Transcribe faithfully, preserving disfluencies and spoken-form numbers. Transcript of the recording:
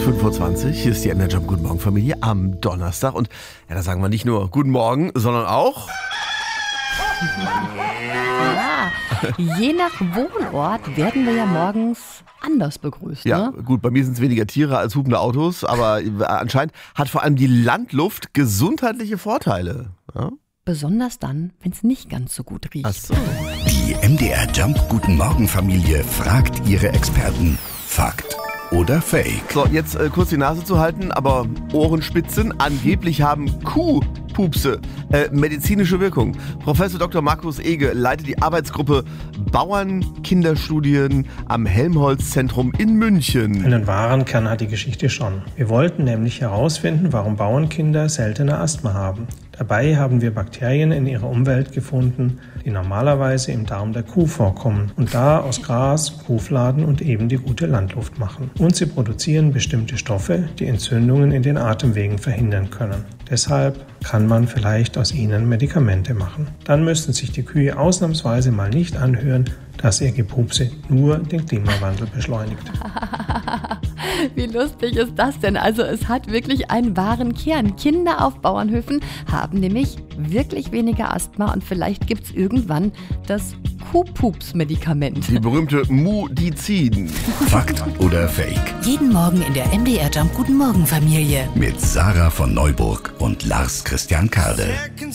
fünf Uhr zwanzig, hier ist die M D R Jump Guten Morgen Familie am Donnerstag. Und ja, da sagen wir nicht nur Guten Morgen, sondern auch... Ja, je nach Wohnort werden wir ja morgens anders begrüßt. Ja, ne? Gut, bei mir sind es weniger Tiere als hupende Autos, aber anscheinend hat vor allem die Landluft gesundheitliche Vorteile. Ja? Besonders dann, wenn es nicht ganz so gut riecht. Ach so. Die M D R Jump Guten Morgen Familie fragt ihre Experten. Fakt oder Fake? So, jetzt äh, kurz die Nase zu halten, aber Ohrenspitzen. Angeblich haben Kuhpupse äh, medizinische Wirkung. Professor Doktor Markus Ege leitet die Arbeitsgruppe Bauernkinderstudien am Helmholtz-Zentrum in München. Einen wahren Kern hat die Geschichte schon. Wir wollten nämlich herausfinden, warum Bauernkinder seltener Asthma haben. Dabei haben wir Bakterien in ihrer Umwelt gefunden, die normalerweise im Darm der Kuh vorkommen und da aus Gras, Kuhfladen und eben die gute Landluft machen. Und sie produzieren bestimmte Stoffe, die Entzündungen in den Atemwegen verhindern können. Deshalb kann man vielleicht aus ihnen Medikamente machen. Dann müssten sich die Kühe ausnahmsweise mal nicht anhören, dass ihr Gepupse nur den Klimawandel beschleunigt. Wie lustig ist das denn? Also es hat wirklich einen wahren Kern. Kinder auf Bauernhöfen haben nämlich wirklich weniger Asthma und vielleicht gibt es irgendwann das Kuhpups-Medikament. Die berühmte Mudizin. Fakt oder Fake? Jeden Morgen in der M D R Jump Guten Morgen Familie. Mit Sarah von Neuburg und Lars Christian Kade.